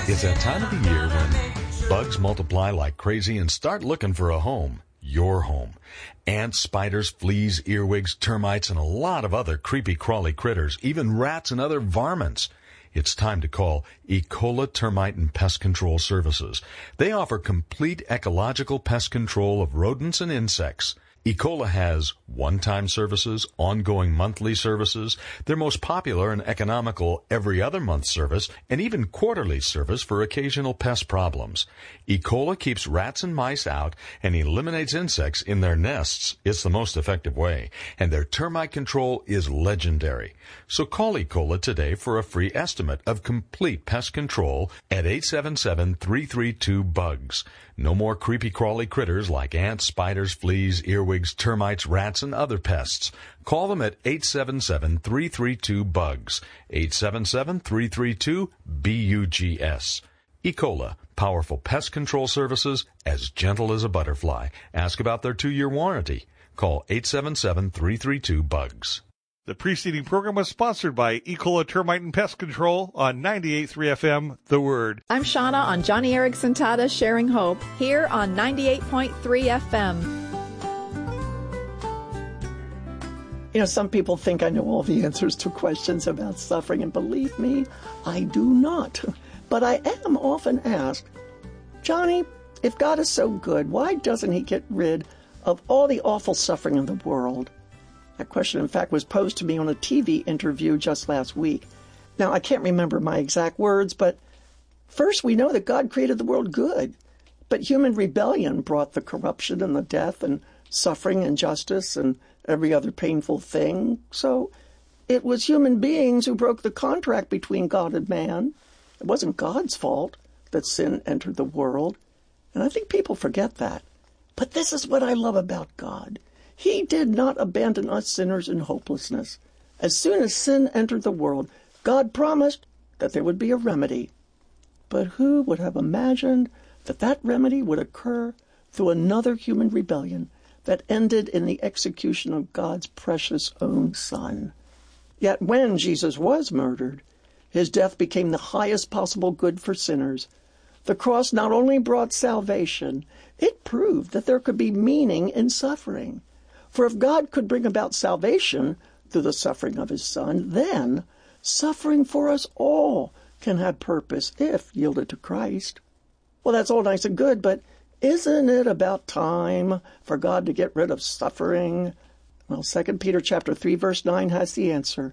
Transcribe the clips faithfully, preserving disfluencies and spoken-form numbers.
It's that time of the year when bugs multiply like crazy and start looking for a home. Your home. Ants, spiders, fleas, earwigs, termites, and a lot of other creepy crawly critters, even rats and other varmints. It's time to call Ecola Termite and Pest Control Services. They offer complete ecological pest control of rodents and insects. Ecola has one-time services, ongoing monthly services, their most popular and economical every other month service, and even quarterly service for occasional pest problems. Ecola keeps rats and mice out and eliminates insects in their nests. It's the most effective way, and their termite control is legendary. So call Ecola today for a free estimate of complete pest control at eight seven seven, three three two, bugs. No more creepy crawly critters like ants, spiders, fleas, earwigs, termites, rats, and other pests. Call them at eight seven seven, three three two, bugs. eight seven seven, three three two, B U G S. Ecola, powerful pest control services as gentle as a butterfly. Ask about their two-year warranty. Call eight seven seven, three three two, bugs. The preceding program was sponsored by Ecola Termite and Pest Control on ninety-eight point three F M, The Word. I'm Shauna on Johnny Erickson Tada Sharing Hope, here on ninety-eight point three F M. You know, some people think I know all the answers to questions about suffering, and believe me, I do not. But I am often asked, Johnny, if God is so good, why doesn't he get rid of all the awful suffering in the world? That question, in fact, was posed to me on a T V interview just last week. Now, I can't remember my exact words, but first we know that God created the world good. But human rebellion brought the corruption and the death and suffering and injustice and every other painful thing. So it was human beings who broke the contract between God and man. It wasn't God's fault that sin entered the world. And I think people forget that. But this is what I love about God. He did not abandon us sinners in hopelessness. As soon as sin entered the world, God promised that there would be a remedy. But who would have imagined that that remedy would occur through another human rebellion that ended in the execution of God's precious own Son? Yet when Jesus was murdered, his death became the highest possible good for sinners. The cross not only brought salvation, it proved that there could be meaning in suffering. For if God could bring about salvation through the suffering of his Son, then suffering for us all can have purpose if yielded to Christ. Well, that's all nice and good, but isn't it about time for God to get rid of suffering? Well, Second Peter chapter three, verse nine has the answer.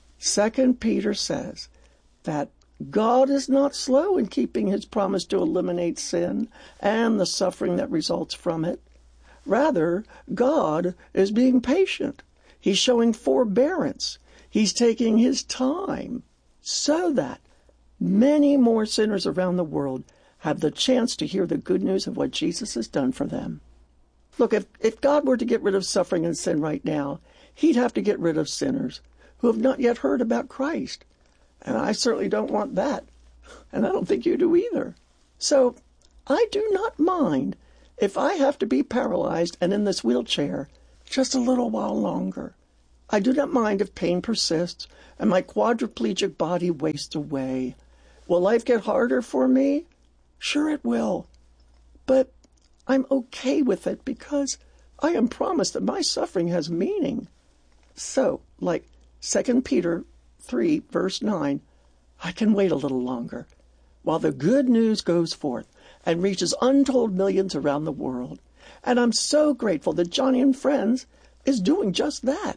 Second Peter says that God is not slow in keeping his promise to eliminate sin and the suffering that results from it. Rather, God is being patient. He's showing forbearance. He's taking his time so that many more sinners around the world have the chance to hear the good news of what Jesus has done for them. Look, if, if God were to get rid of suffering and sin right now, he'd have to get rid of sinners who have not yet heard about Christ. And I certainly don't want that. And I don't think you do either. So I do not mind if I have to be paralyzed and in this wheelchair just a little while longer. I do not mind if pain persists and my quadriplegic body wastes away. Will life get harder for me? Sure it will. But I'm okay with it because I am promised that my suffering has meaning. So, like Second Peter three, verse nine, I can wait a little longer while the good news goes forth and reaches untold millions around the world. And I'm so grateful that Johnny and Friends is doing just that.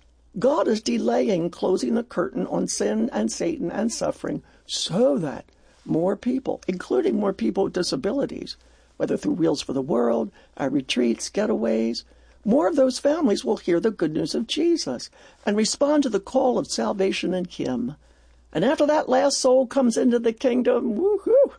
God is delaying closing the curtain on sin and Satan and suffering so that more people, including more people with disabilities, whether through Wheels for the World, our retreats, getaways, more of those families will hear the good news of Jesus and respond to the call of salvation in him. And after that last soul comes into the kingdom, woohoo!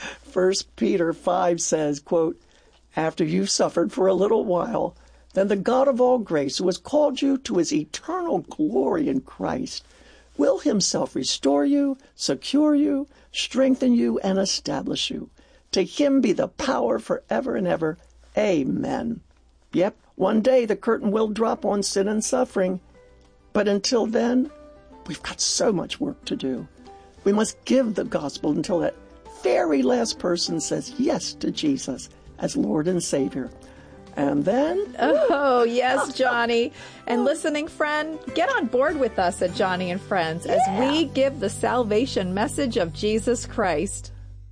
First Peter five says, quote, after you've suffered for a little while, then the God of all grace, who has called you to his eternal glory in Christ, will himself restore you, secure you, strengthen you, and establish you. To him be the power forever and ever. Amen. Yep, one day the curtain will drop on sin and suffering. But until then, we've got so much work to do. We must give the gospel until that very last person says yes to Jesus as Lord and Savior. And then... Oh, yes, Johnny. And listening friend, get on board with us at Johnny and Friends as Yeah. we give the salvation message of Jesus Christ.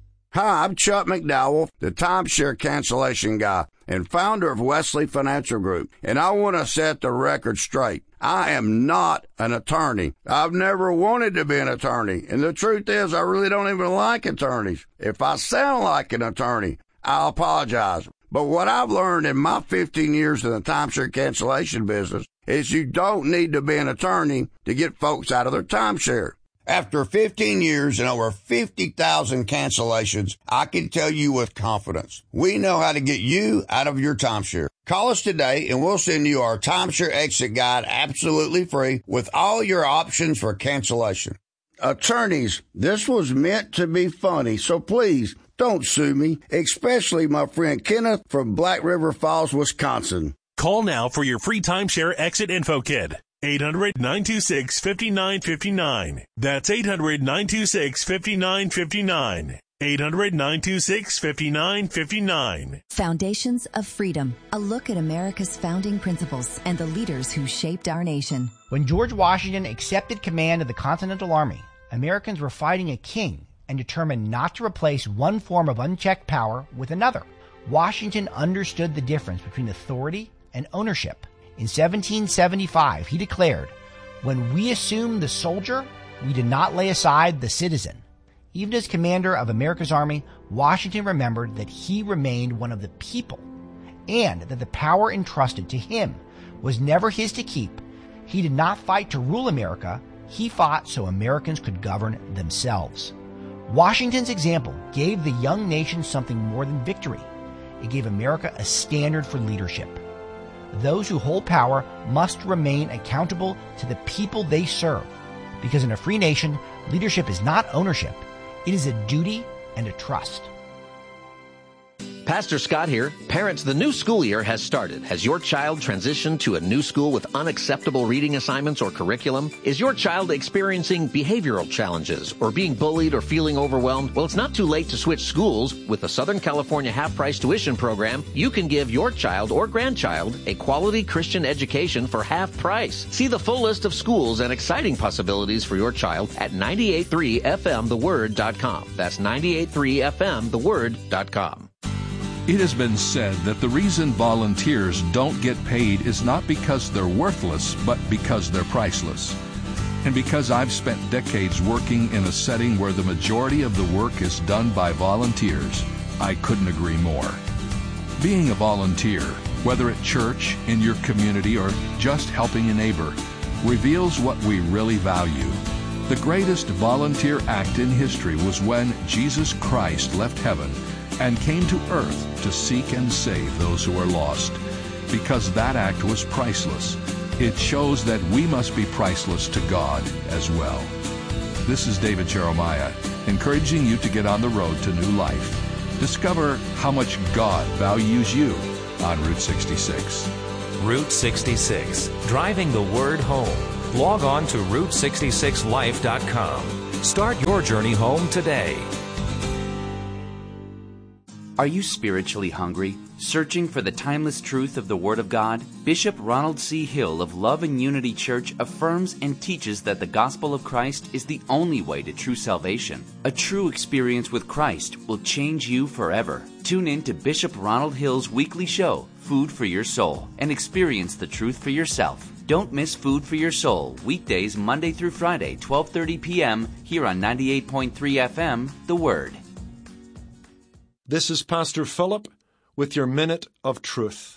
Hi, I'm Chuck McDowell, the timeshare cancellation guy and founder of Wesley Financial Group, and I want to set the record straight. I am not an attorney. I've never wanted to be an attorney, and the truth is I really don't even like attorneys. If I sound like an attorney, I'll apologize. But what I've learned in my fifteen years in the timeshare cancellation business is you don't need to be an attorney to get folks out of their timeshare. After fifteen years and over fifty thousand cancellations, I can tell you with confidence, we know how to get you out of your timeshare. Call us today and we'll send you our timeshare exit guide absolutely free with all your options for cancellation. Attorneys, this was meant to be funny, so please don't sue me, especially my friend Kenneth from Black River Falls, Wisconsin. Call now for your free timeshare exit info kit. eight hundred, nine two six, five nine five nine. That's eight hundred, nine two six, five nine five nine. eight hundred, nine two six, five nine five nine. Foundations of Freedom, a look at America's founding principles and the leaders who shaped our nation. When George Washington accepted command of the Continental Army, Americans were fighting a king and determined not to replace one form of unchecked power with another. Washington understood the difference between authority and ownership. In seventeen seventy-five, he declared, "When we assume the soldier, we did not lay aside the citizen." Even as commander of America's army, Washington remembered that he remained one of the people and that the power entrusted to him was never his to keep. He did not fight to rule America. He fought so Americans could govern themselves. Washington's example gave the young nation something more than victory. It gave America a standard for leadership. Those who hold power must remain accountable to the people they serve, because in a free nation, leadership is not ownership. It is a duty and a trust. Pastor Scott here. Parents, the new school year has started. Has your child transitioned to a new school with unacceptable reading assignments or curriculum? Is your child experiencing behavioral challenges or being bullied or feeling overwhelmed? Well, it's not too late to switch schools. With the Southern California half-price tuition program, you can give your child or grandchild a quality Christian education for half price. See the full list of schools and exciting possibilities for your child at ninety-eight point three F M the word dot com. That's ninety-eight point three F M the word dot com. It has been said that the reason volunteers don't get paid is not because they're worthless, but because they're priceless. And because I've spent decades working in a setting where the majority of the work is done by volunteers, I couldn't agree more. Being a volunteer, whether at church, in your community, or just helping a neighbor, reveals what we really value. The greatest volunteer act in history was when Jesus Christ left heaven and came to earth to seek and save those who are lost. Because that act was priceless, it shows that we must be priceless to God as well. This is David Jeremiah, encouraging you to get on the road to new life. Discover how much God values you on Route sixty-six. Route sixty-six, driving the word home. Log on to route sixty-six life dot com. Start your journey home today. Are you spiritually hungry, searching for the timeless truth of the Word of God? Bishop Ronald C. Hill of Love and Unity Church affirms and teaches that the gospel of Christ is the only way to true salvation. A true experience with Christ will change you forever. Tune in to Bishop Ronald Hill's weekly show, Food for Your Soul, and experience the truth for yourself. Don't miss Food for Your Soul, weekdays Monday through Friday, twelve thirty p.m., here on ninety-eight point three F M, The Word. This is Pastor Philip with your Minute of Truth.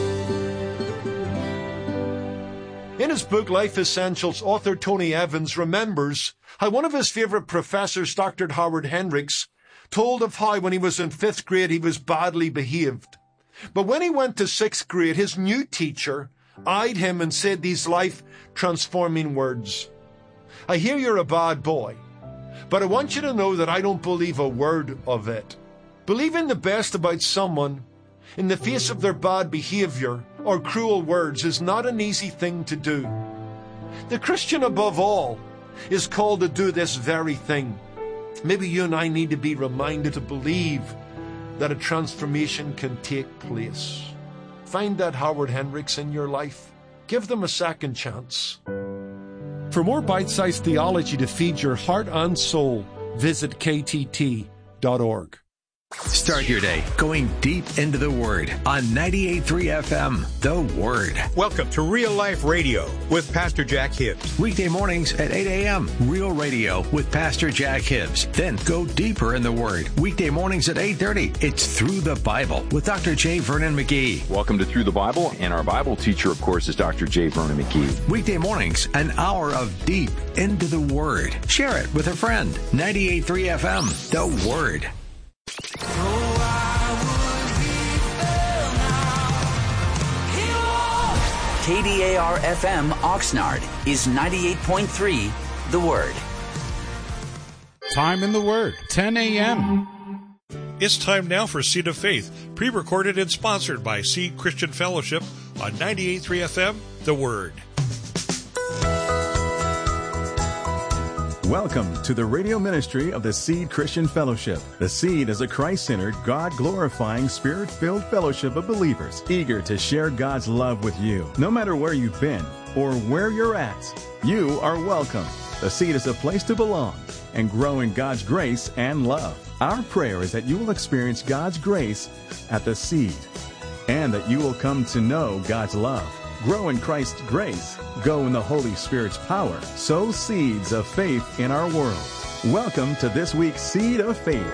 In his book, Life Essentials, author Tony Evans remembers how one of his favorite professors, Doctor Howard Hendricks, told of how when he was in fifth grade he was badly behaved. But when he went to sixth grade, his new teacher eyed him and said these life-transforming words. "I hear you're a bad boy, but I want you to know that I don't believe a word of it. Believing the best about someone in the face of their bad behavior or cruel words is not an easy thing to do. The Christian, above all, is called to do this very thing. Maybe you and I need to be reminded to believe that a transformation can take place. Find that Howard Hendricks in your life. Give them a second chance. For more bite-sized theology to feed your heart and soul, visit k t t dot org. Start your day going deep into the Word on ninety-eight point three F M, The Word. Welcome to Real Life Radio with Pastor Jack Hibbs. Weekday mornings at eight a.m. Real Radio with Pastor Jack Hibbs. Then go deeper in the Word. Weekday mornings at eight thirty. It's Through the Bible with Doctor J. Vernon McGee. Welcome to Through the Bible, and our Bible teacher, of course, is Doctor J. Vernon McGee. Weekday mornings, an hour of deep into the Word. Share it with a friend. ninety-eight point three F M, The Word. K D A R F M Oxnard is ninety-eight point three The Word. Time in the Word, ten a.m. It's time now for Seed of Faith, pre-recorded and sponsored by Seed Christian Fellowship on ninety-eight point three F M, The Word. Welcome to the radio ministry of the Seed Christian Fellowship. The Seed is a Christ-centered, God-glorifying, Spirit-filled fellowship of believers eager to share God's love with you. No matter where you've been or where you're at, you are welcome. The Seed is a place to belong and grow in God's grace and love. Our prayer is that you will experience God's grace at the Seed and that you will come to know God's love. Grow in Christ's grace. Go in the Holy Spirit's power. Sow seeds of faith in our world. Welcome to this week's Seed of Faith.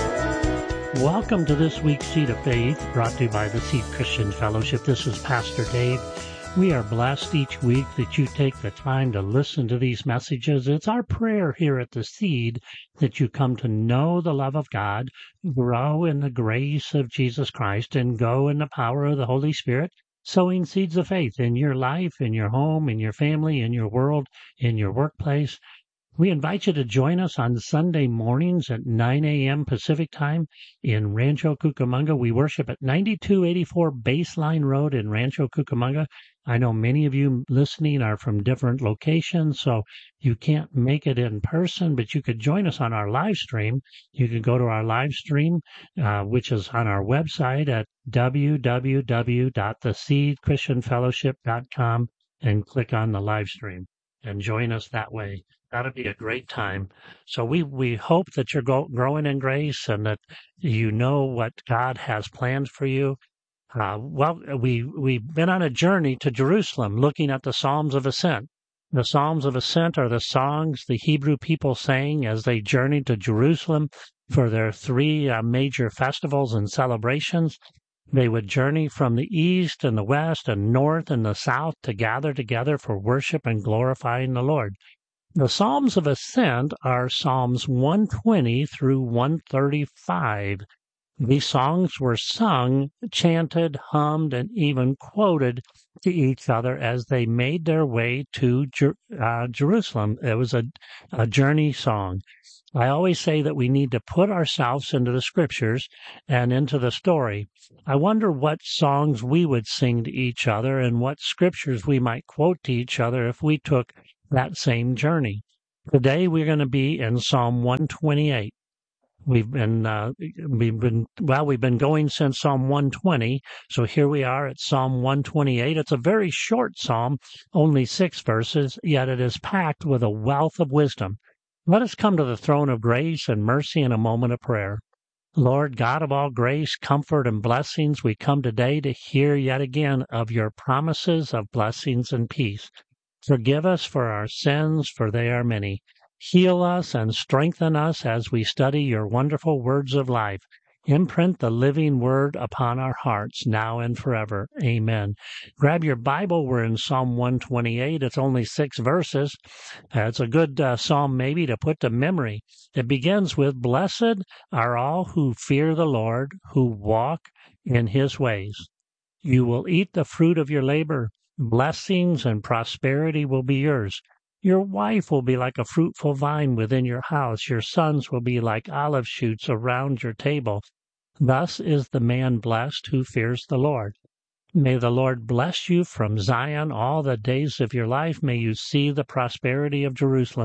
Welcome to this week's Seed of Faith, brought to you by the Seed Christian Fellowship. This is Pastor Dave. We are blessed each week that you take the time to listen to these messages. It's our prayer here at the Seed that you come to know the love of God, grow in the grace of Jesus Christ, and go in the power of the Holy Spirit, sowing seeds of faith in your life, in your home, in your family, in your world, in your workplace. We invite you to join us on Sunday mornings at nine a.m. Pacific Time in Rancho Cucamonga. We worship at ninety-two eighty-four Baseline Road in Rancho Cucamonga. I know many of you listening are from different locations, so you can't make it in person, but you could join us on our live stream. You can go to our live stream, uh, which is on our website at w w w dot the seed christian fellowship dot com and click on the live stream and join us that way. That'll be a great time. So we, we hope that you're go, growing in grace and that you know what God has planned for you. Uh, well, we, we've been on a journey to Jerusalem looking at the Psalms of Ascent. The Psalms of Ascent are the songs the Hebrew people sang as they journeyed to Jerusalem for their three uh, major festivals and celebrations. They would journey from the east and the west and north and the south to gather together for worship and glorifying the Lord. The Psalms of Ascent are Psalms one twenty through one thirty-five. These songs were sung, chanted, hummed, and even quoted to each other as they made their way to Jer- uh, Jerusalem. It was a, a journey song. I always say that we need to put ourselves into the scriptures and into the story. I wonder what songs we would sing to each other and what scriptures we might quote to each other if we took that same journey. Today we're going to be in Psalm one twenty-eight. We've been, uh, we've been, well, we've been going since Psalm one twenty, so here we are at Psalm one twenty-eight. It's a very short psalm, only six verses, yet it is packed with a wealth of wisdom. Let us come to the throne of grace and mercy in a moment of prayer. Lord God of all grace, comfort, and blessings, we come today to hear yet again of your promises of blessings and peace. Forgive us for our sins, for they are many. Heal us and strengthen us as we study your wonderful words of life. Imprint the living word upon our hearts now and forever. Amen. Grab your Bible. We're in Psalm one twenty-eight. It's only six verses. Uh, it's a good uh, psalm maybe to put to memory. It begins with, "Blessed are all who fear the Lord, who walk in his ways. You will eat the fruit of your labor. Blessings and prosperity will be yours. Your wife will be like a fruitful vine within your house. Your sons will be like olive shoots around your table. Thus is the man blessed who fears the Lord. May the Lord bless you from Zion all the days of your life. May you see the prosperity of Jerusalem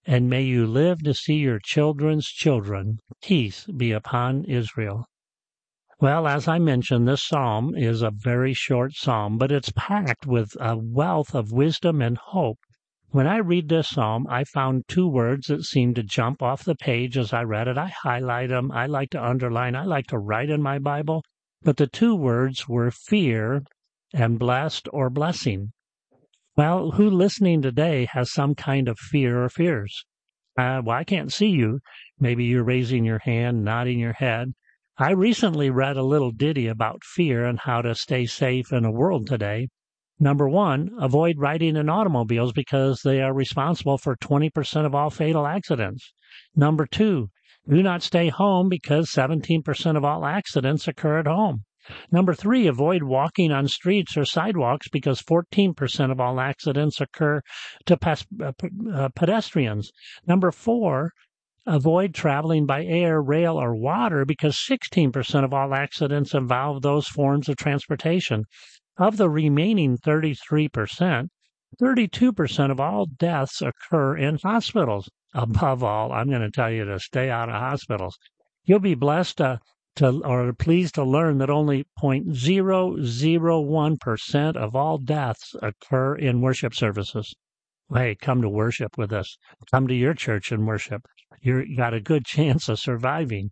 and may you live to see your children's children. Peace be upon Israel. Well, as I mentioned, this psalm is a very short psalm, but it's packed with a wealth of wisdom and hope. When I read this psalm, I found two words that seemed to jump off the page as I read it. I highlight them. I like to underline. I like to write in my Bible. But the two words were fear and blessed or blessing. Well, who listening today has some kind of fear or fears? Uh, well, I can't see you. Maybe you're raising your hand, nodding your head. I recently read a little ditty about fear and how to stay safe in a world today. Number one, avoid riding in automobiles because they are responsible for twenty percent of all fatal accidents. Number two, do not stay home because seventeen percent of all accidents occur at home. Number three, avoid walking on streets or sidewalks because fourteen percent of all accidents occur to pes- uh, uh, pedestrians. Number four, avoid traveling by air, rail, or water because sixteen percent of all accidents involve those forms of transportation. Of the remaining thirty-three percent, thirty-two percent of all deaths occur in hospitals. Above all, I'm going to tell you to stay out of hospitals. You'll be blessed to To, or pleased to learn that only zero point zero zero one percent of all deaths occur in worship services. Hey, come to worship with us. Come to your church and worship. You're, you got a good chance of surviving.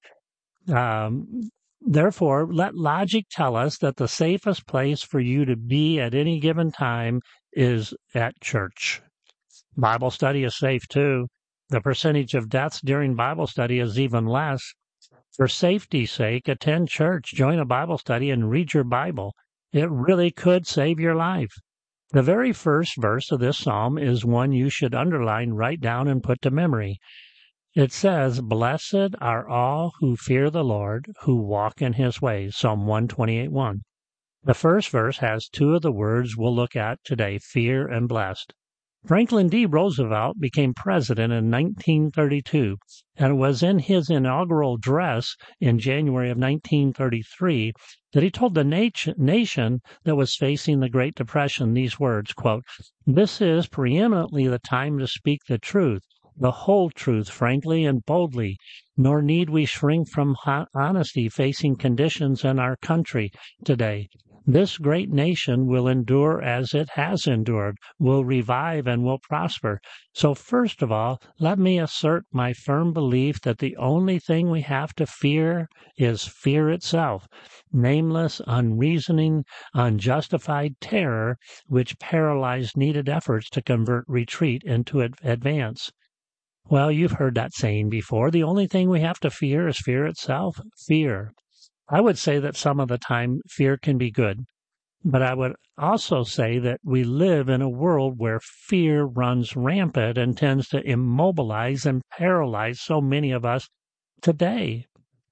Um, therefore, let logic tell us that the safest place for you to be at any given time is at church. Bible study is safe too. The percentage of deaths during Bible study is even less. For safety's sake, attend church, join a Bible study, and read your Bible. It really could save your life. The very first verse of this psalm is one you should underline, write down, and put to memory. It says, "Blessed are all who fear the Lord, who walk in his ways," Psalm one twenty-eight one. The first verse has two of the words we'll look at today, fear and blessed. Franklin D. Roosevelt became president in nineteen thirty-two, and it was in his inaugural address in January of nineteen thirty-three that he told the nation that was facing the Great Depression these words, quote, "This is preeminently the time to speak the truth, the whole truth, frankly and boldly, nor need we shrink from honesty facing conditions in our country today. This great nation will endure as it has endured, will revive and will prosper. So first of all, let me assert my firm belief that the only thing we have to fear is fear itself, nameless, unreasoning, unjustified terror which paralyzed needed efforts to convert retreat into advance." Well, you've heard that saying before. The only thing we have to fear is fear itself. Fear. I would say that some of the time fear can be good, but I would also say that we live in a world where fear runs rampant and tends to immobilize and paralyze so many of us today.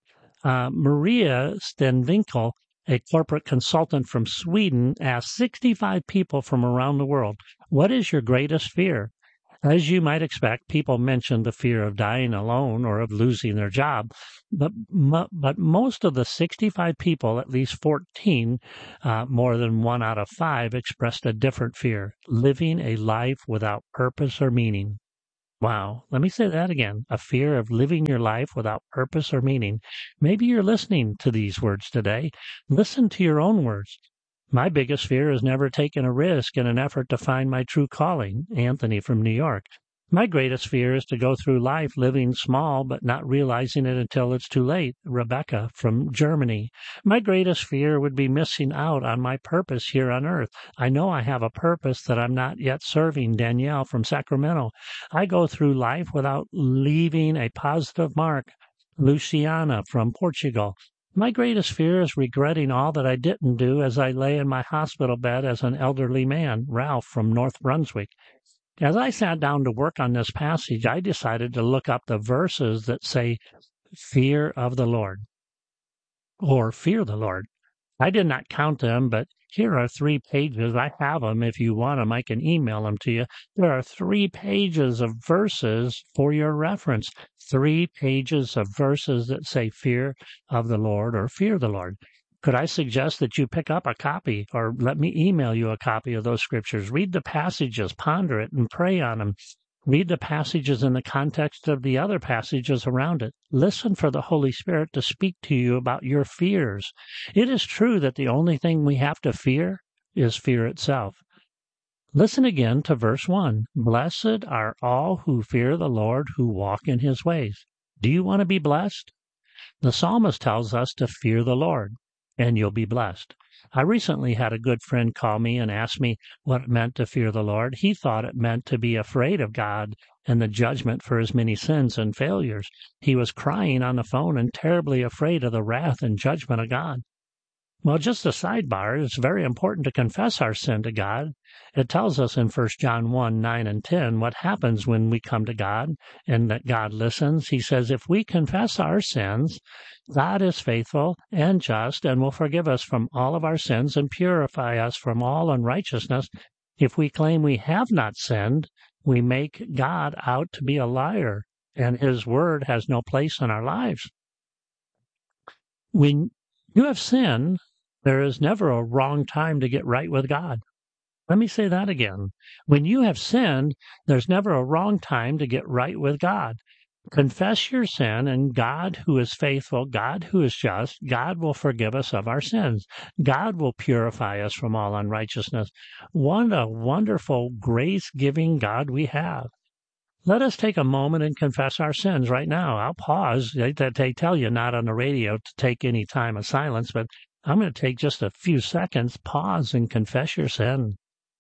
Uh, Maria Stenvinkel, a corporate consultant from Sweden, asked sixty-five people from around the world, "What is your greatest fear?" As you might expect, people mentioned the fear of dying alone or of losing their job, but but most of the sixty-five people, at least fourteen, uh, more than one out of five, expressed a different fear, living a life without purpose or meaning. Wow. Let me say that again. A fear of living your life without purpose or meaning. Maybe you're listening to these words today. Listen to your own words. My biggest fear is never taking a risk in an effort to find my true calling. Anthony from New York. My greatest fear is to go through life living small but not realizing it until it's too late. Rebecca from Germany. My greatest fear would be missing out on my purpose here on earth. I know I have a purpose that I'm not yet serving. Danielle from Sacramento. I go through life without leaving a positive mark. Luciana from Portugal. My greatest fear is regretting all that I didn't do as I lay in my hospital bed as an elderly man. Ralph from North Brunswick. As I sat down to work on this passage, I decided to look up the verses that say, "Fear of the Lord," or "Fear the Lord." I did not count them, but here are three pages. I have them. If you want them, I can email them to you. There are three pages of verses for your reference. Three pages of verses that say fear of the Lord or fear the Lord. Could I suggest that you pick up a copy or let me email you a copy of those scriptures? Read the passages, ponder it, and pray on them. Read the passages in the context of the other passages around it. Listen for the Holy Spirit to speak to you about your fears. It is true that the only thing we have to fear is fear itself. Listen again to verse one. Blessed are all who fear the Lord, who walk in his ways. Do you want to be blessed? The psalmist tells us to fear the Lord, and you'll be blessed. I recently had a good friend call me and ask me what it meant to fear the Lord. He thought it meant to be afraid of God and the judgment for his many sins and failures. He was crying on the phone and terribly afraid of the wrath and judgment of God. Well, just a sidebar, it's very important to confess our sin to God. It tells us in First John one, nine and ten what happens when we come to God and that God listens. He says, if we confess our sins, God is faithful and just and will forgive us from all of our sins and purify us from all unrighteousness. If we claim we have not sinned, we make God out to be a liar, and his word has no place in our lives. When you have sinned, there is never a wrong time to get right with God. Let me say that again. When you have sinned, there's never a wrong time to get right with God. Confess your sin, and God who is faithful, God who is just, God will forgive us of our sins. God will purify us from all unrighteousness. What a wonderful, grace-giving God we have. Let us take a moment and confess our sins right now. I'll pause. They, they tell you not on the radio to take any time of silence, but I'm going to take just a few seconds, pause, and confess your sin.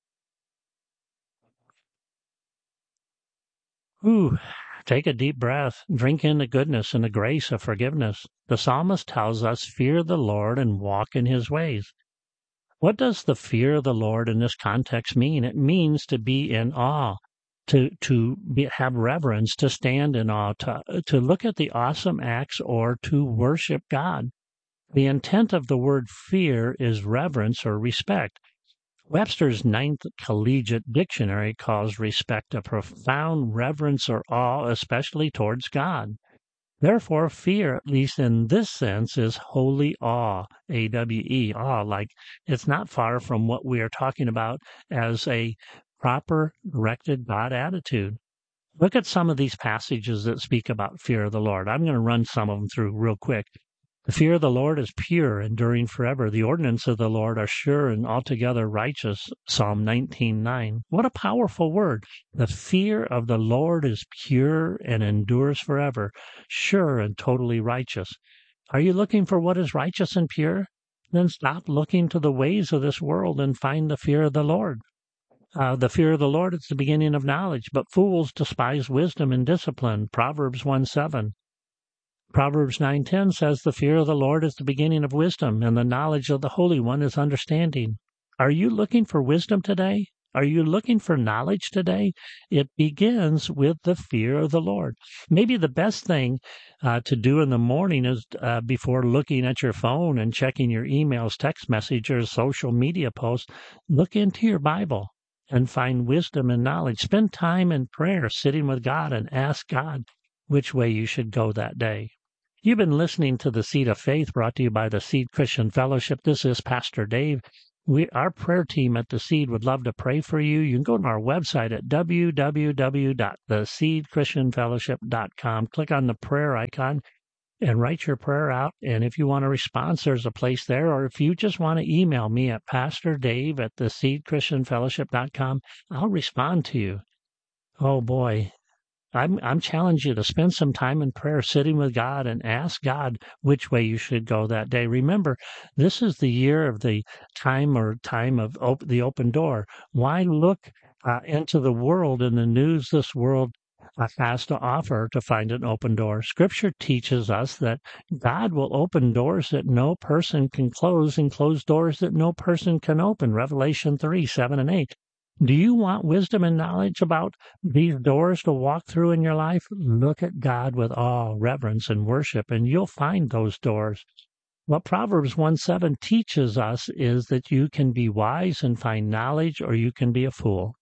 Ooh, take a deep breath. Drink in the goodness and the grace of forgiveness. The psalmist tells us, fear the Lord and walk in his ways. What does the fear of the Lord in this context mean? It means to be in awe, to to be, have reverence, to stand in awe, to, to look at the awesome acts, or to worship God. The intent of the word fear is reverence or respect. Webster's Ninth Collegiate Dictionary calls respect a profound reverence or awe, especially towards God. Therefore, fear, at least in this sense, is holy awe, A W E, awe, like it's not far from what we are talking about as a proper, directed God attitude. Look at some of these passages that speak about fear of the Lord. I'm going to run some of them through real quick. The fear of the Lord is pure, enduring forever. The ordinances of the Lord are sure and altogether righteous. Psalm nineteen nine. What a powerful word. The fear of the Lord is pure and endures forever, sure and totally righteous. Are you looking for what is righteous and pure? Then stop looking to the ways of this world and find the fear of the Lord. Uh, the fear of the Lord is the beginning of knowledge, but fools despise wisdom and discipline. Proverbs one seven. Proverbs nine ten says the fear of the Lord is the beginning of wisdom, and the knowledge of the Holy One is understanding. Are you looking for wisdom today? Are you looking for knowledge today? It begins with the fear of the Lord. Maybe the best thing uh, to do in the morning is uh, before looking at your phone and checking your emails, text messages, social media posts, look into your Bible and find wisdom and knowledge. Spend time in prayer, sitting with God, and ask God which way you should go that day. You've been listening to The Seed of Faith, brought to you by the Seed Christian Fellowship. This is Pastor Dave. We, our prayer team at The Seed would love to pray for you. You can go to our website at w w w dot the seed christian fellowship dot com. Click on the prayer icon and write your prayer out. And if you want a response, there's a place there. Or if you just want to email me at pastor dave at the seed christian fellowship dot com, I'll respond to you. Oh, boy. I'm, I'm challenging you to spend some time in prayer, sitting with God, and ask God which way you should go that day. Remember, this is the year of the time or time of op- the open door. Why look uh, into the world and the news this world uh, has to offer to find an open door? Scripture teaches us that God will open doors that no person can close, and close doors that no person can open. Revelation three, seven, and eight. Do you want wisdom and knowledge about these doors to walk through in your life? Look at God with awe, reverence, and worship, and you'll find those doors. What Proverbs one seven teaches us is that you can be wise and find knowledge, or you can be a fool.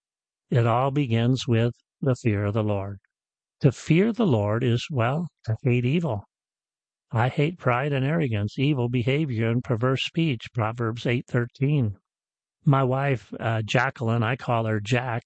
It all begins with the fear of the Lord. To fear the Lord is, well, to hate evil. I hate pride and arrogance, evil behavior, and perverse speech. Proverbs eight thirteen. My wife, uh, Jacqueline, I call her Jack,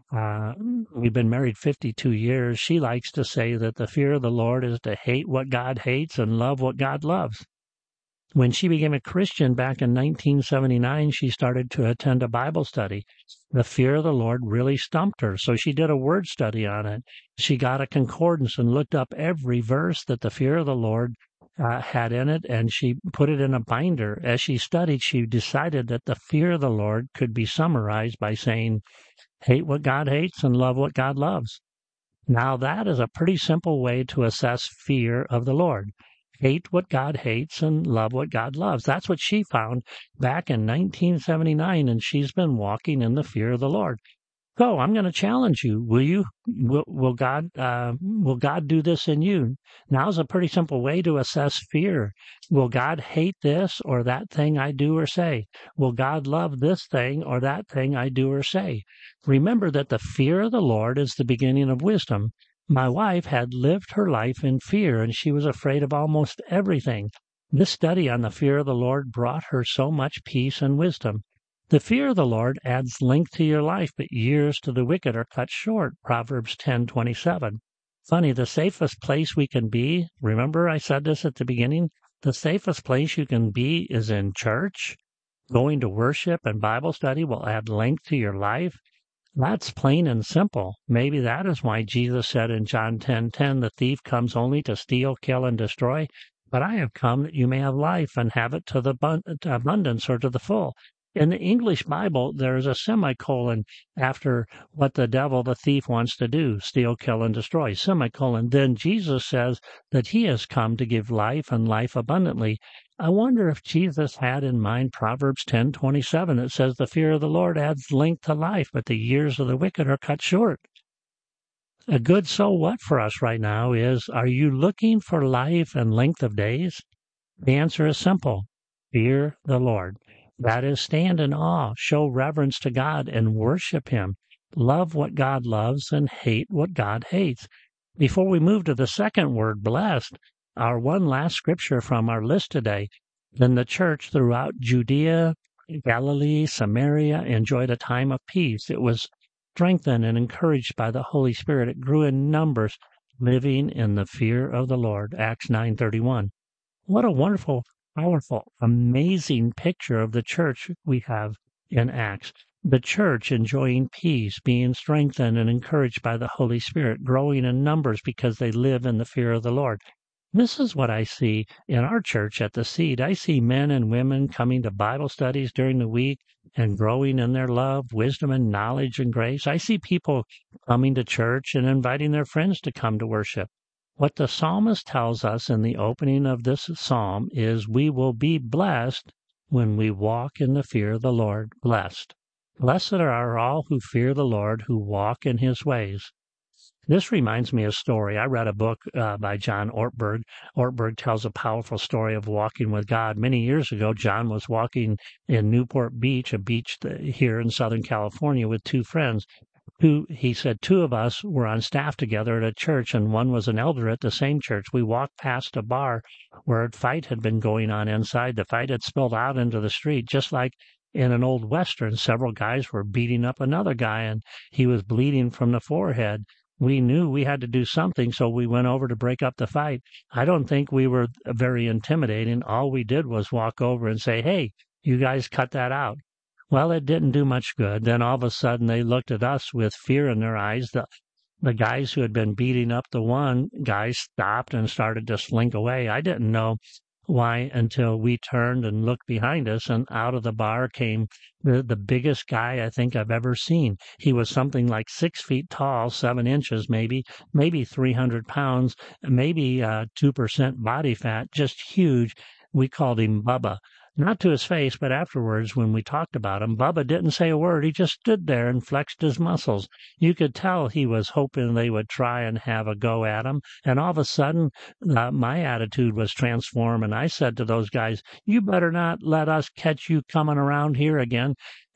Uh, we've been married fifty-two years. She likes to say that the fear of the Lord is to hate what God hates and love what God loves. When she became a Christian back in nineteen seventy-nine, she started to attend a Bible study. The fear of the Lord really stumped her, so she did a word study on it. She got a concordance and looked up every verse that the fear of the Lord uh, had in it, and she put it in a binder. As she studied, she decided that the fear of the Lord could be summarized by saying, hate what God hates and love what God loves. Now, that is a pretty simple way to assess fear of the Lord. Hate what God hates and love what God loves. That's what she found back in nineteen seventy-nine, and she's been walking in the fear of the Lord. So I'm going to challenge you. Will you? Will, will God? Uh, will God do this in you? Now's a pretty simple way to assess fear. Will God hate this or that thing I do or say? Will God love this thing or that thing I do or say? Remember that the fear of the Lord is the beginning of wisdom. My wife had lived her life in fear, and she was afraid of almost everything. This study on the fear of the Lord brought her so much peace and wisdom. The fear of the Lord adds length to your life, but years to the wicked are cut short. Proverbs ten twenty-seven. Funny, the safest place we can be, remember I said this at the beginning, the safest place you can be is in church. Going to worship and Bible study will add length to your life. That's plain and simple. Maybe that is why Jesus said in John ten ten, the thief comes only to steal, kill, and destroy. But I have come that you may have life and have it to the abundance or to the full. In the English Bible, there is a semicolon after what the devil, the thief, wants to do, steal, kill, and destroy. Semicolon. Then Jesus says that he has come to give life and life abundantly. I wonder if Jesus had in mind Proverbs ten twenty-seven. It says, the fear of the Lord adds length to life, but the years of the wicked are cut short. A good so what for us right now is, are you looking for life and length of days? The answer is simple. Fear the Lord. That is, stand in awe, show reverence to God, and worship Him. Love what God loves and hate what God hates. Before we move to the second word, blessed, our one last scripture from our list today, then the church throughout Judea, Galilee, Samaria enjoyed a time of peace. It was strengthened and encouraged by the Holy Spirit. It grew in numbers, living in the fear of the Lord. Acts nine thirty-one. What a wonderful, powerful, amazing picture of the church we have in Acts. The church enjoying peace, being strengthened and encouraged by the Holy Spirit, growing in numbers because they live in the fear of the Lord. This is what I see in our church at the Seed. I see men and women coming to Bible studies during the week and growing in their love, wisdom, and knowledge and grace. I see people coming to church and inviting their friends to come to worship. What the psalmist tells us in the opening of this psalm is we will be blessed when we walk in the fear of the Lord. Blessed. Blessed are all who fear the Lord, who walk in His ways. This reminds me of a story. I read a book uh, by John Ortberg. Ortberg tells a powerful story of walking with God. Many years ago, John was walking in Newport Beach, a beach here in Southern California, with two friends. Two, he said two of us were on staff together at a church, and one was an elder at the same church. We walked past a bar where a fight had been going on inside. The fight had spilled out into the street, just like in an old Western. Several guys were beating up another guy, and he was bleeding from the forehead. We knew we had to do something, so we went over to break up the fight. I don't think we were very intimidating. All we did was walk over and say, hey, you guys cut that out. Well, it didn't do much good. Then all of a sudden they looked at us with fear in their eyes. The, the guys who had been beating up the one guy stopped and started to slink away. I didn't know why until we turned and looked behind us, and out of the bar came the, the biggest guy I think I've ever seen. He was something like six feet tall, seven inches maybe, maybe three hundred pounds, maybe uh, two percent body fat, just huge. We called him Bubba. Not to his face, but afterwards when we talked about him, Bubba didn't say a word. He just stood there and flexed his muscles. You could tell he was hoping they would try and have a go at him. And all of a sudden, uh, my attitude was transformed, and I said to those guys, you better not let us catch you coming around here again.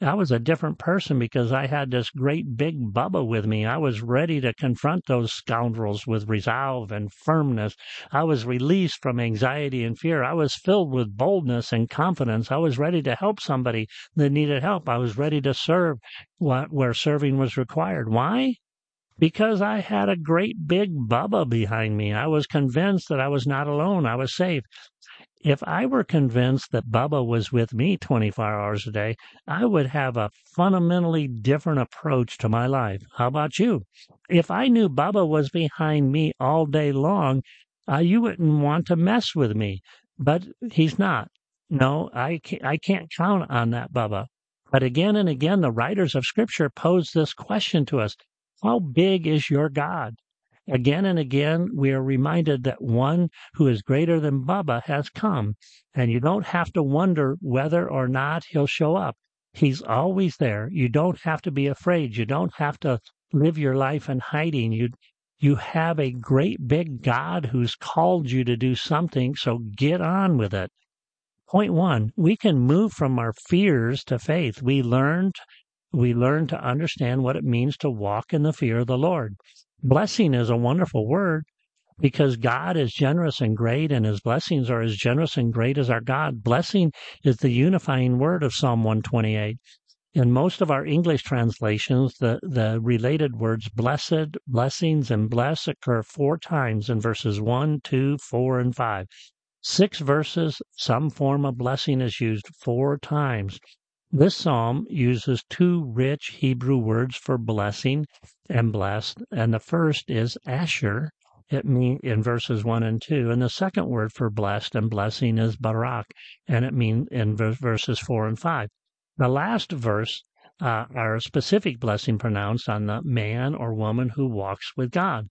I was a different person because I had this great big Bubba with me. I was ready to confront those scoundrels with resolve and firmness. I was released from anxiety and fear. I was filled with boldness and confidence. I was ready to help somebody that needed help. I was ready to serve where serving was required. Why? Because I had a great big Bubba behind me. I was convinced that I was not alone. I was safe. If I were convinced that Bubba was with me twenty-four hours a day, I would have a fundamentally different approach to my life. How about you? If I knew Bubba was behind me all day long, uh, you wouldn't want to mess with me. But he's not. No, I can't, I can't count on that Bubba. But again and again, the writers of Scripture pose this question to us. How big is your God? Again and again, we are reminded that one who is greater than Bubba has come, and you don't have to wonder whether or not he'll show up. He's always there. You don't have to be afraid. You don't have to live your life in hiding. You, you have a great big God who's called you to do something, so get on with it. Point one, we can move from our fears to faith. We learned, we learn to understand what it means to walk in the fear of the Lord. Blessing is a wonderful word because God is generous and great, and his blessings are as generous and great as our God. Blessing is the unifying word of Psalm one twenty-eight. In most of our English translations, the, the related words blessed, blessings, and bless occur four times in verses one, two, four, and five. Six verses, some form of blessing is used four times. This psalm uses two rich Hebrew words for blessing and blessed, and the first is asher, it mean in verses one and two, and the second word for blessed and blessing is barak, and it means in verses four and five. The last verse uh, are a specific blessing pronounced on the man or woman who walks with God.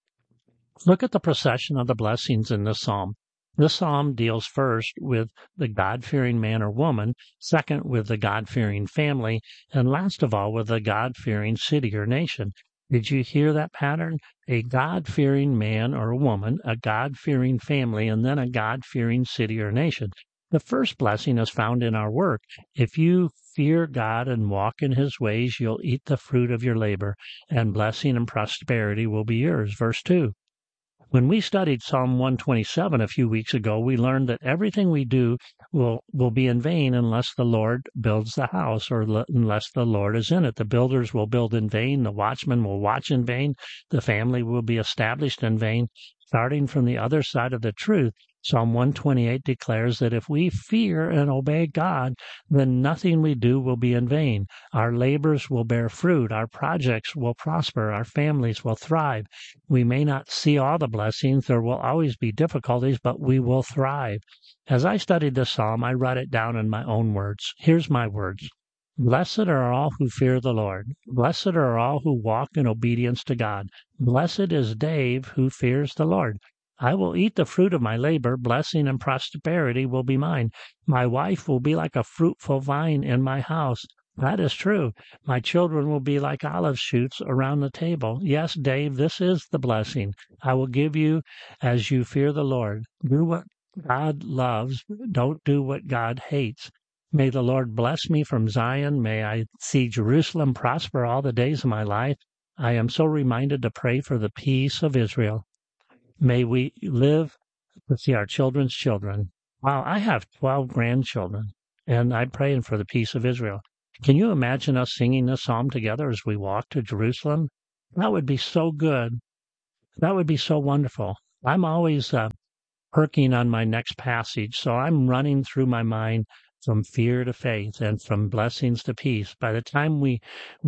Look at the procession of the blessings in this psalm. This psalm deals first with the God-fearing man or woman, second with the God-fearing family, and last of all with the God-fearing city or nation. Did you hear that pattern? A God-fearing man or woman, a God-fearing family, and then a God-fearing city or nation. The first blessing is found in our work. If you fear God and walk in his ways, you'll eat the fruit of your labor, and blessing and prosperity will be yours. Verse two. When we studied Psalm one twenty-seven a few weeks ago, we learned that everything we do will, will be in vain unless the Lord builds the house or l- unless the Lord is in it. The builders will build in vain. The watchman will watch in vain. The family will be established in vain. Starting from the other side of the truth, Psalm one twenty-eight declares that if we fear and obey God, then nothing we do will be in vain. Our labors will bear fruit. Our projects will prosper. Our families will thrive. We may not see all the blessings. There will always be difficulties, but we will thrive. As I studied this psalm, I wrote it down in my own words. Here's my words. Blessed are all who fear the Lord. Blessed are all who walk in obedience to God. Blessed is Dave who fears the Lord. I will eat the fruit of my labor. Blessing and prosperity will be mine. My wife will be like a fruitful vine in my house. That is true. My children will be like olive shoots around the table. Yes, Dave, this is the blessing I will give you as you fear the Lord. Do what God loves. Don't do what God hates. May the Lord bless me from Zion. May I see Jerusalem prosper all the days of my life. I am so reminded to pray for the peace of Israel. May we live to see our children's children. Wow, I have twelve grandchildren, and I'm praying for the peace of Israel. Can you imagine us singing this psalm together as we walk to Jerusalem? That would be so good. That would be so wonderful. I'm always uh, perking on my next passage, so I'm running through my mind from fear to faith and from blessings to peace. By the time we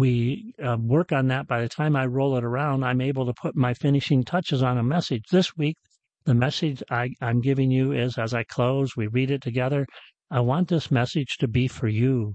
we uh, work on that, by the time I roll it around, I'm able to put my finishing touches on a message. This week, the message I, I'm giving you is, as I close, we read it together, I want this message to be for you.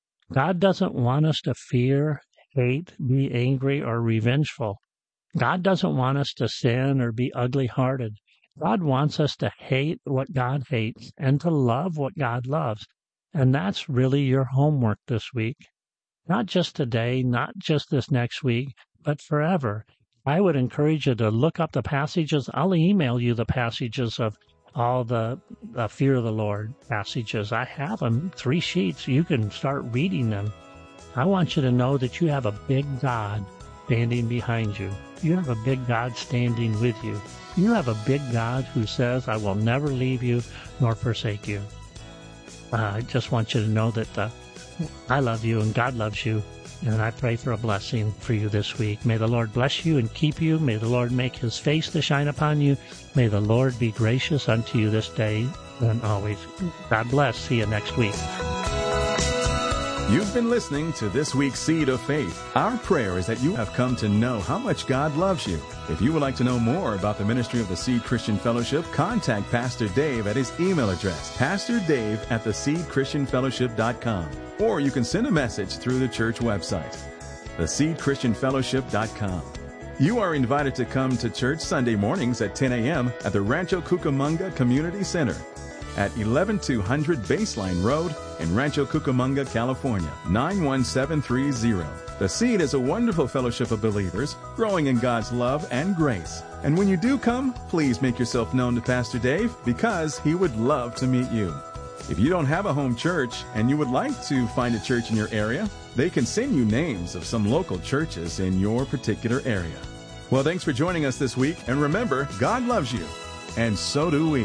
God doesn't want us to fear, hate, be angry, or revengeful. God doesn't want us to sin or be ugly-hearted. God wants us to hate what God hates and to love what God loves. And that's really your homework this week. Not just today, not just this next week, but forever. I would encourage you to look up the passages. I'll email you the passages of all the uh, Fear of the Lord passages. I have them, three sheets. You can start reading them. I want you to know that you have a big God standing behind you. You have a big God standing with you. You have a big God who says, I will never leave you nor forsake you. Uh, I just want you to know that uh, I love you and God loves you, and I pray for a blessing for you this week. May the Lord bless you and keep you. May the Lord make his face to shine upon you. May the Lord be gracious unto you this day and always. God bless. See you next week. You've been listening to this week's Seed of Faith. Our prayer is that you have come to know how much God loves you. If you would like to know more about the ministry of the Seed Christian Fellowship, contact Pastor Dave at his email address, pastor dave at the seed christian fellowship dot com. Or you can send a message through the church website, the seed christian fellowship dot com. You are invited to come to church Sunday mornings at ten a.m. at the Rancho Cucamonga Community Center at eleven two hundred Baseline Road in Rancho Cucamonga, California, nine one seven three zero. The Seed is a wonderful fellowship of believers growing in God's love and grace. And when you do come, please make yourself known to Pastor Dave because he would love to meet you. If you don't have a home church and you would like to find a church in your area, they can send you names of some local churches in your particular area. Well, thanks for joining us this week. And remember, God loves you, and so do we.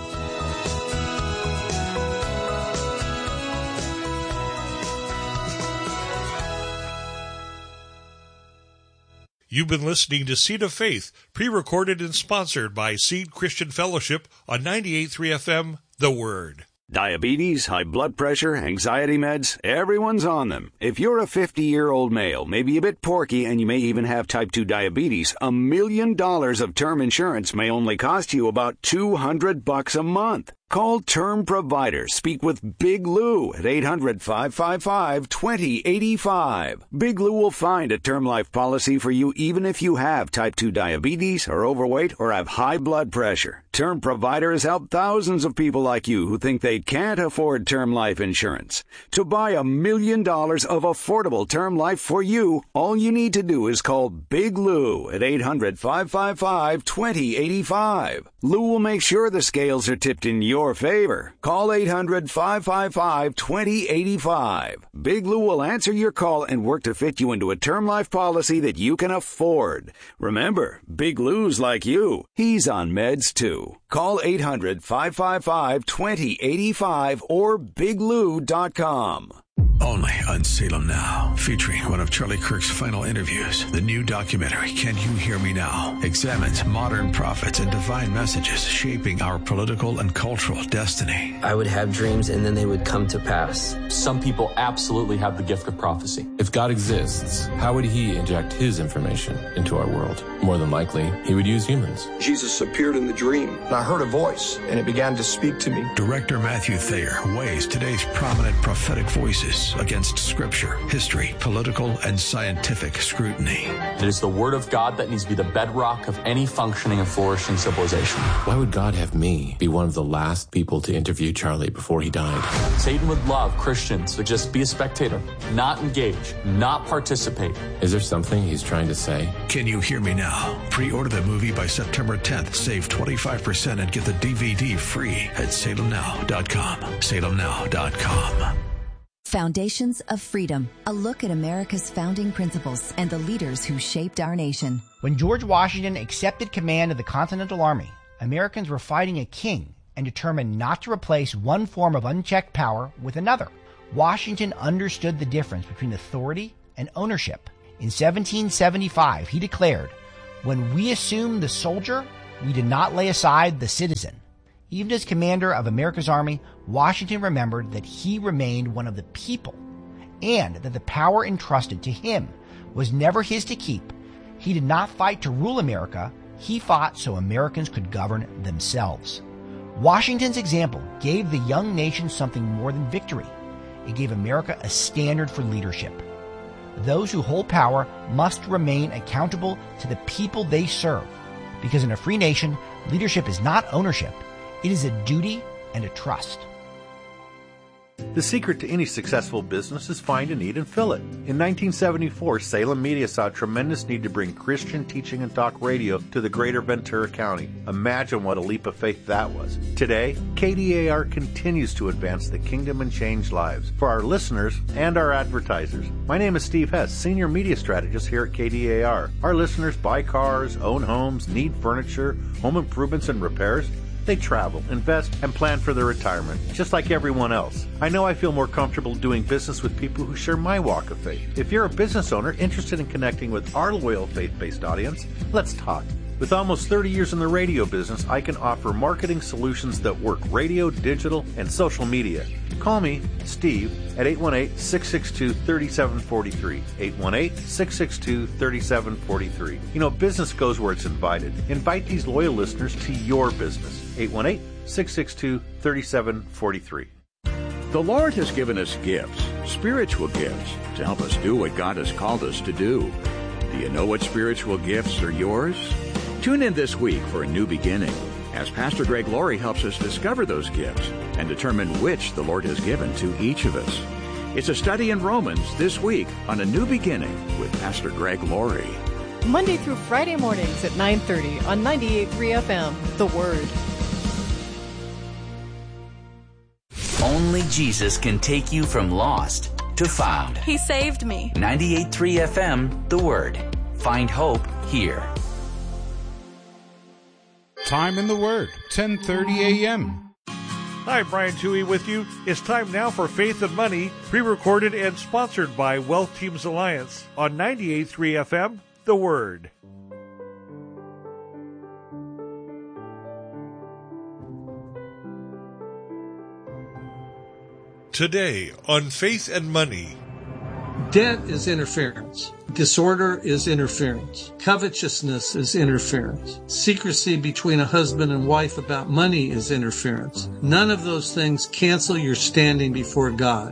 You've been listening to Seed of Faith, pre-recorded and sponsored by Seed Christian Fellowship on ninety-eight point three F M, The Word. Diabetes, high blood pressure, anxiety meds, everyone's on them. If you're a fifty-year-old male, maybe a bit porky, and you may even have type two diabetes, a million dollars of term insurance may only cost you about two hundred bucks a month. Call Term Provider. Speak with Big Lou at eight hundred, five five five, two zero eight five. Big Lou will find a term life policy for you even if you have type two diabetes, are overweight, or have high blood pressure. Term Provider has helped thousands of people like you who think they can't afford term life insurance. To buy a million dollars of affordable term life for you, all you need to do is call Big Lou at eight hundred, five five five, two zero eight five. Lou will make sure the scales are tipped in your Your favor. Call eight hundred, five five five, two zero eight five. Big Lou will answer your call and work to fit you into a term life policy that you can afford. Remember, Big Lou's like you. He's on meds too. Call eight hundred, five five five, two zero eight five or big lou dot com. Only on Salem Now, featuring one of Charlie Kirk's final interviews. The new documentary, Can You Hear Me Now?, examines modern prophets and divine messages shaping our political and cultural destiny. I would have dreams and then they would come to pass. Some people absolutely have the gift of prophecy. If God exists, how would he inject his information into our world? More than likely, he would use humans. Jesus appeared in the dream, and I heard a voice, and it began to speak to me. Director Matthew Thayer weighs today's prominent prophetic voices against scripture, history, political, and scientific scrutiny. It is the word of God that needs to be the bedrock of any functioning and flourishing civilization. Why would God have me be one of the last people to interview Charlie before he died? Satan would love Christians to just be a spectator, not engage, not participate. Is there something he's trying to say? Can You Hear Me Now? Pre-order the movie by September tenth. Save twenty-five percent and get the D V D free at salem now dot com. salem now dot com. Foundations of Freedom, a look at America's founding principles and the leaders who shaped our nation. When George Washington accepted command of the Continental Army, Americans were fighting a king and determined not to replace one form of unchecked power with another. Washington understood the difference between authority and ownership. In seventeen seventy-five, he declared, "When we assumed the soldier, we did not lay aside the citizen." Even as commander of America's army, Washington remembered that he remained one of the people and that the power entrusted to him was never his to keep. He did not fight to rule America. He fought so Americans could govern themselves. Washington's example gave the young nation something more than victory. It gave America a standard for leadership. Those who hold power must remain accountable to the people they serve, because in a free nation, leadership is not ownership. It is a duty and a trust. The secret to any successful business is find a need and fill it. In nineteen seventy-four, Salem Media saw a tremendous need to bring Christian teaching and talk radio to the greater Ventura County. Imagine what a leap of faith that was. Today, K D A R continues to advance the kingdom and change lives for our listeners and our advertisers. My name is Steve Hess, Senior Media Strategist here at K D A R. Our listeners buy cars, own homes, need furniture, home improvements and repairs. They travel, invest, and plan for their retirement, just like everyone else. I know I feel more comfortable doing business with people who share my walk of faith. If you're a business owner interested in connecting with our loyal faith-based audience, let's talk. With almost thirty years in the radio business, I can offer marketing solutions that work radio, digital, and social media. Call me, Steve, at eight one eight, six six two, three seven four three. eight one eight, six six two, three seven four three. You know, business goes where it's invited. Invite these loyal listeners to your business. eight one eight, six six two, three seven four three. The Lord has given us gifts, spiritual gifts, to help us do what God has called us to do. Do you know what spiritual gifts are yours? Tune in this week for a new beginning as Pastor Greg Laurie helps us discover those gifts and determine which the Lord has given to each of us. It's a study in Romans this week on A New Beginning with Pastor Greg Laurie. Monday through Friday mornings at nine thirty on ninety-eight point three F M, The Word. Only Jesus can take you from lost to found. He saved me. ninety-eight point three F M, The Word. Find hope here. Time in the Word, ten thirty a.m. Hi, Brian Toohey with you. It's time now for Faith and Money, pre-recorded and sponsored by Wealth Teams Alliance on ninety-eight point three F M, The Word. Today on Faith and Money. Debt is interference. Disorder is interference. Covetousness is interference. Secrecy between a husband and wife about money is interference. None of those things cancel your standing before God.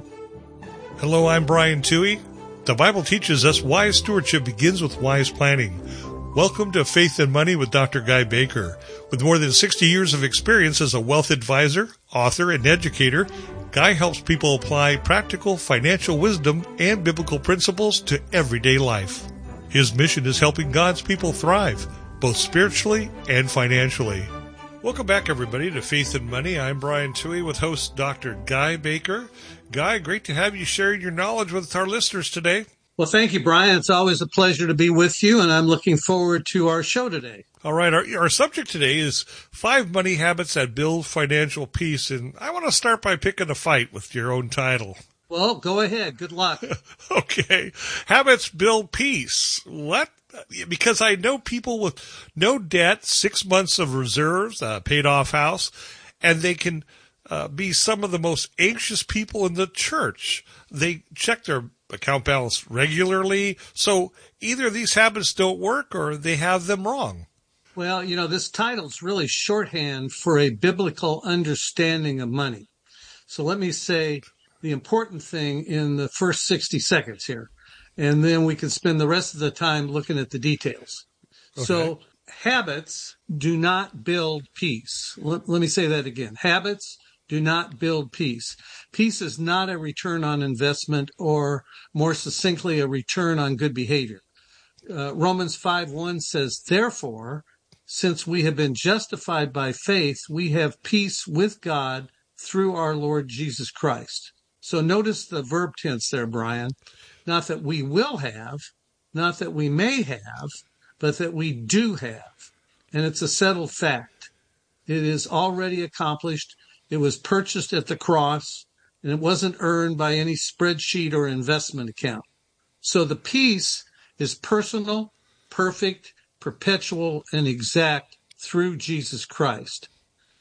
Hello, I'm Brian Toohey. The Bible teaches us wise stewardship begins with wise planning. Welcome to Faith and Money with Doctor Guy Baker. With more than sixty years of experience as a wealth advisor, author, and educator, Guy helps people apply practical financial wisdom and biblical principles to everyday life. His mission is helping God's people thrive, both spiritually and financially. Welcome back, everybody, to Faith and Money. I'm Brian Toohey with host Doctor Guy Baker. Guy, great to have you sharing your knowledge with our listeners today. Well, thank you, Brian. It's always a pleasure to be with you, and I'm looking forward to our show today. All right. Our, our subject today is five money habits that build financial peace, and I want to start by picking a fight with your own title. Well, go ahead. Good luck. Okay. Habits build peace. What? Because I know people with no debt, six months of reserves, a paid-off house, and they can uh, be some of the most anxious people in the church. They check their account balance regularly. So either these habits don't work or they have them wrong. Well, you know, this title's really shorthand for a biblical understanding of money. So let me say the important thing in the first sixty seconds here, and then we can spend the rest of the time looking at the details. Okay. So habits do not build peace. Let, let me say that again. Habits do not build peace. Peace is not a return on investment, or more succinctly, a return on good behavior. Uh, Romans five one says, therefore, since we have been justified by faith, we have peace with God through our Lord Jesus Christ. So notice the verb tense there, Brian. Not that we will have, not that we may have, but that we do have. And it's a settled fact. It is already accomplished. It was purchased at the cross, and it wasn't earned by any spreadsheet or investment account. So the peace is personal, perfect, perpetual, and exact through Jesus Christ.